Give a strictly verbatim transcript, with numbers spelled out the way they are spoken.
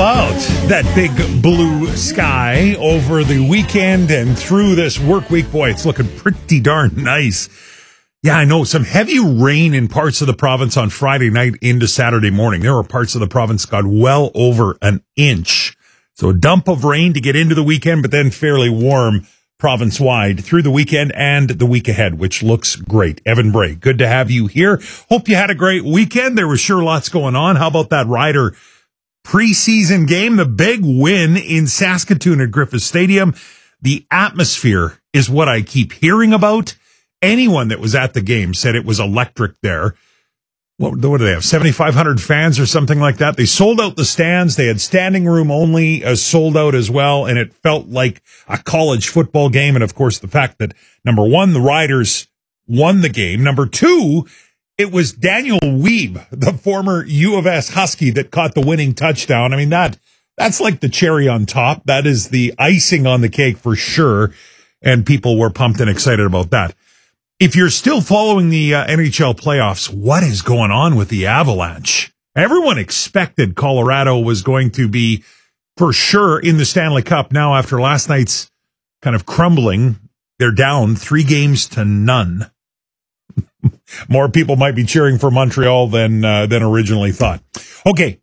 about that big blue sky over the weekend and through this work week? Boy, it's looking pretty darn nice. Yeah, I know. Some heavy rain in parts of the province on Friday night into Saturday morning. There were parts of the province got well over an inch. So a dump of rain to get into the weekend, but then fairly warm province-wide through the weekend and the week ahead, which looks great. Evan Bray, good to have you here. Hope you had a great weekend. There was sure lots going on. How about that Rider preseason game? The big win in Saskatoon at Griffith Stadium. The atmosphere is what I keep hearing about. Anyone that was at the game said it was electric there. What, what do they have? seventy-five hundred fans or something like that. They sold out the stands. They had standing room only uh, sold out as well. And it felt like a college football game. And of course, the fact that number one, the Riders won the game. Number two, it was Daniel Weeb, the former U of S Husky, that caught the winning touchdown. I mean, that that's like the cherry on top. That is the icing on the cake for sure. And people were pumped and excited about that. If you're still following the uh, N H L playoffs, what is going on with the Avalanche? Everyone expected Colorado was going to be for sure in the Stanley Cup. Now, after last night's kind of crumbling, they're down three games to none. More people might be cheering for Montreal than uh, than originally thought. Okay,